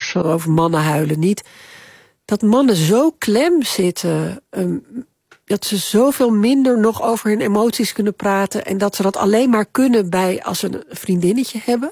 anders, over mannen huilen niet. Dat mannen zo klem zitten, dat ze zoveel minder nog over hun emoties kunnen praten. En dat ze dat alleen maar kunnen als ze een vriendinnetje hebben.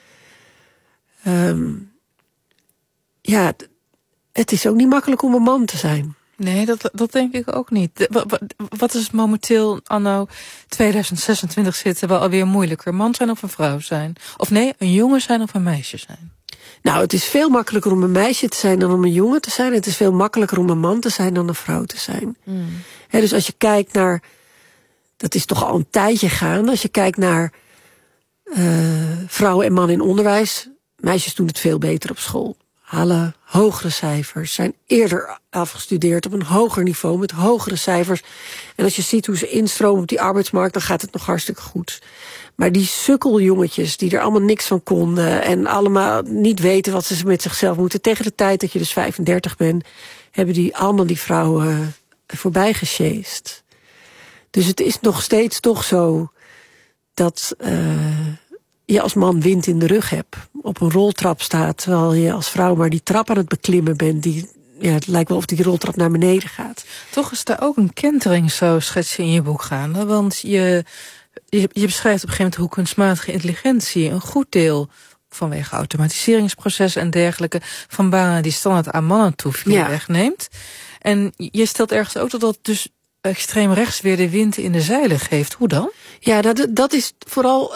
Het is ook niet makkelijk om een man te zijn. Nee, dat denk ik ook niet. Wat is het momenteel anno 2026 zitten wel alweer moeilijker? Een man zijn of een vrouw zijn? Of nee, een jongen zijn of een meisje zijn? Nou, het is veel makkelijker om een meisje te zijn dan om een jongen te zijn. Het is veel makkelijker om een man te zijn dan een vrouw te zijn. Dus als je kijkt naar... Dat is toch al een tijdje gaande. Als je kijkt naar vrouwen en mannen in onderwijs... Meisjes doen het veel beter op school. Halen hogere cijfers. Zijn eerder afgestudeerd op een hoger niveau met hogere cijfers. En als je ziet hoe ze instromen op die arbeidsmarkt... dan gaat het nog hartstikke goed. Maar die sukkeljongetjes die er allemaal niks van konden... en allemaal niet weten wat ze met zichzelf moeten... tegen de tijd dat je dus 35 bent... hebben allemaal die vrouwen voorbij gesjeest. Dus het is nog steeds toch zo... dat je als man wind in de rug hebt. Op een roltrap staat, terwijl je als vrouw maar die trap aan het beklimmen bent. Het lijkt wel of die roltrap naar beneden gaat. Toch is daar ook een kentering, zo schets je in je boek gaande. Want je beschrijft op een gegeven moment hoe kunstmatige intelligentie... een goed deel, vanwege automatiseringsprocessen en dergelijke... van banen die standaard aan mannen toevielen wegneemt. En je stelt ergens ook dat dus extreem rechts weer de wind in de zeilen geeft. Hoe dan? Ja, dat is vooral...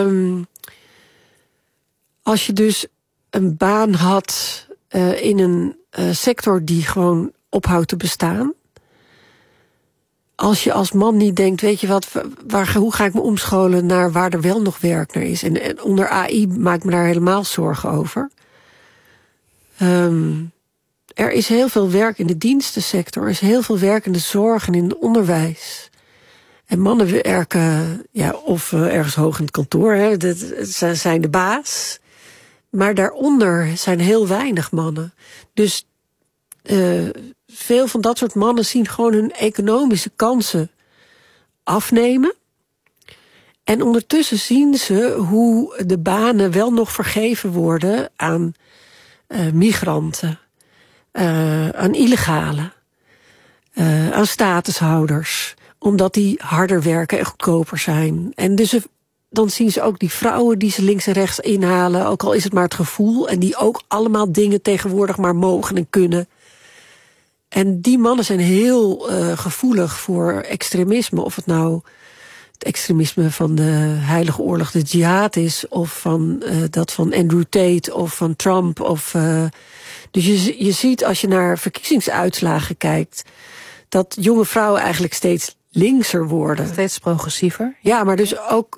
als je dus een baan had in een sector die gewoon ophoudt te bestaan. Als je als man niet denkt, weet je wat, hoe ga ik me omscholen naar waar er wel nog werk naar is. En onder AI maak ik me daar helemaal zorgen over. Er is heel veel werk in de dienstensector. Er is heel veel werk in de zorg en in het onderwijs. En mannen werken of ergens hoog in het kantoor. Ze zijn de baas. Maar daaronder zijn heel weinig mannen. Dus veel van dat soort mannen zien gewoon hun economische kansen afnemen. En ondertussen zien ze hoe de banen wel nog vergeven worden aan migranten, aan illegalen, aan statushouders. Omdat die harder werken en goedkoper zijn. En dus dan zien ze ook die vrouwen die ze links en rechts inhalen. Ook al is het maar het gevoel. En die ook allemaal dingen tegenwoordig maar mogen en kunnen. En die mannen zijn heel gevoelig voor extremisme. Of het nou het extremisme van de Heilige Oorlog, de jihad is. Of van dat van Andrew Tate of van Trump. Dus je ziet als je naar verkiezingsuitslagen kijkt... dat jonge vrouwen eigenlijk steeds linkser worden. Steeds progressiever. Ja, maar dus ook...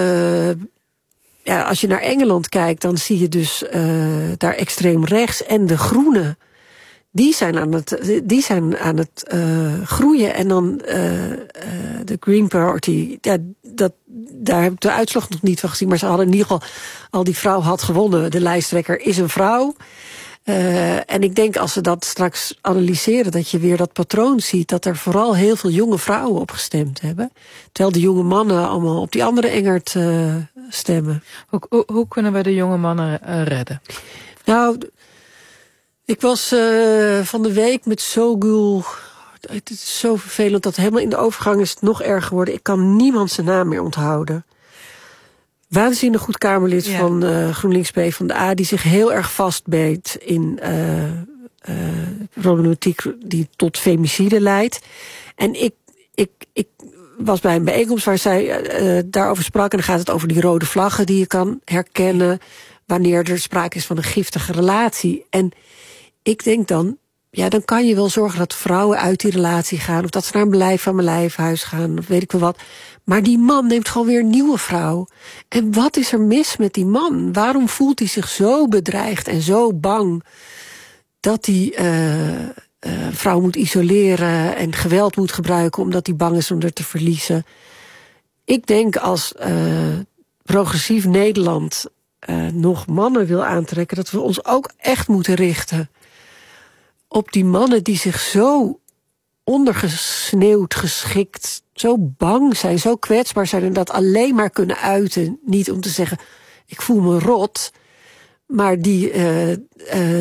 als je naar Engeland kijkt, dan zie je dus daar extreem rechts. En de groenen, die zijn aan het groeien. En dan de Green Party, daar heb ik de uitslag nog niet van gezien. Maar ze hadden in ieder geval, al die vrouw had gewonnen. De lijsttrekker is een vrouw. En ik denk als ze dat straks analyseren, dat je weer dat patroon ziet, dat er vooral heel veel jonge vrouwen op gestemd hebben. Terwijl de jonge mannen allemaal op die andere Engert stemmen. Hoe kunnen we de jonge mannen redden? Nou, ik was van de week met Sogul. Het is zo vervelend dat helemaal in de overgang is het nog erger geworden. Ik kan niemand zijn naam meer onthouden. Waanzinnig goed Kamerlid van GroenLinks PvdA... die zich heel erg vastbeet in problematiek die tot femicide leidt. En ik was bij een bijeenkomst waar zij daarover sprak... en dan gaat het over die rode vlaggen die je kan herkennen... wanneer er sprake is van een giftige relatie. En ik denk dan kan je wel zorgen dat vrouwen uit die relatie gaan... of dat ze naar een blijf van mijn lijfhuis gaan, of weet ik wel wat... Maar die man neemt gewoon weer een nieuwe vrouw. En wat is er mis met die man? Waarom voelt hij zich zo bedreigd en zo bang... dat hij vrouw moet isoleren en geweld moet gebruiken... omdat hij bang is om er te verliezen? Ik denk als progressief Nederland nog mannen wil aantrekken... dat we ons ook echt moeten richten op die mannen die zich zo ondergesneeuwd, geschikt... zo bang zijn, zo kwetsbaar zijn... en dat alleen maar kunnen uiten. Niet om te zeggen, ik voel me rot... maar die